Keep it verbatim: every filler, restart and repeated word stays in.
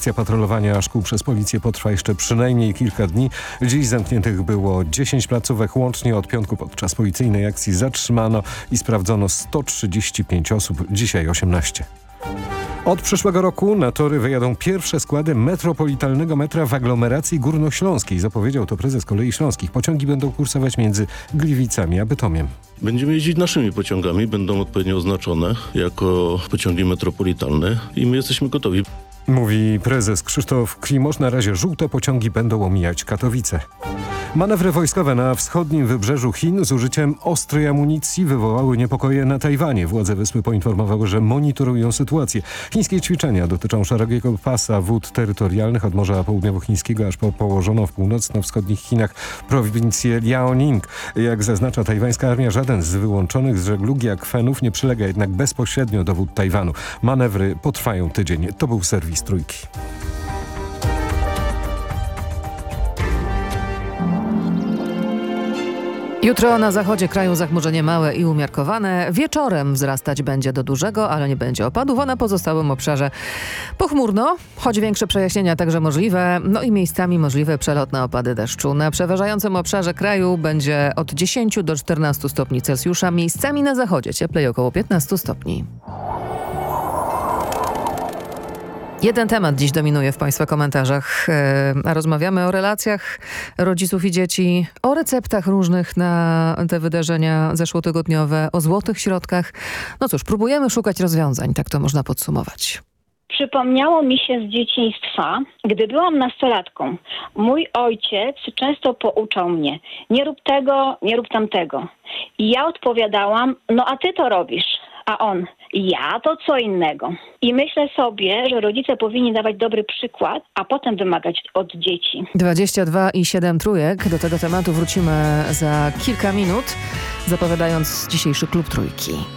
Akcja patrolowania szkół przez policję potrwa jeszcze przynajmniej kilka dni. Dziś zamkniętych było dziesięć placówek. Łącznie od piątku podczas policyjnej akcji zatrzymano i sprawdzono sto trzydzieści pięć osób. Dzisiaj osiemnaście. Od przyszłego roku na tory wyjadą pierwsze składy metropolitalnego metra w aglomeracji górnośląskiej. Zapowiedział to prezes Kolei Śląskich. Pociągi będą kursować między Gliwicami a Bytomiem. Będziemy jeździć naszymi pociągami, będą odpowiednio oznaczone jako pociągi metropolitalne i my jesteśmy gotowi. Mówi prezes Krzysztof Klimosz. Na razie żółte pociągi będą omijać Katowice. Manewry wojskowe na wschodnim wybrzeżu Chin z użyciem ostrej amunicji wywołały niepokoje na Tajwanie. Władze wyspy poinformowały, że monitorują sytuację. Chińskie ćwiczenia dotyczą szerokiego pasa wód terytorialnych od Morza Południowochińskiego aż po położoną w północno-wschodnich Chinach prowincję Liaoning. Jak zaznacza tajwańska armia, żaden z wyłączonych z żeglugi akwenów nie przylega jednak bezpośrednio do wód Tajwanu. Manewry potrwają tydzień. To był serwis Trójki. Jutro na zachodzie kraju zachmurzenie małe i umiarkowane. Wieczorem wzrastać będzie do dużego, ale nie będzie opadów, a na pozostałym obszarze pochmurno, choć większe przejaśnienia także możliwe, no i miejscami możliwe przelotne opady deszczu. Na przeważającym obszarze kraju będzie od dziesięciu do czternastu stopni Celsjusza, miejscami na zachodzie cieplej około piętnastu stopni. Jeden temat dziś dominuje w Państwa komentarzach, a rozmawiamy o relacjach rodziców i dzieci, o receptach różnych na te wydarzenia zeszłotygodniowe, o złotych środkach. No cóż, próbujemy szukać rozwiązań, tak to można podsumować. Przypomniało mi się z dzieciństwa, gdy byłam nastolatką. Mój ojciec często pouczał mnie, nie rób tego, nie rób tamtego. I ja odpowiadałam, no a ty to robisz. A on, ja to co innego. I myślę sobie, że rodzice powinni dawać dobry przykład, a potem wymagać od dzieci. dwadzieścia dwa i siedem trójek. Do tego tematu wrócimy za kilka minut, zapowiadając dzisiejszy Klub Trójki.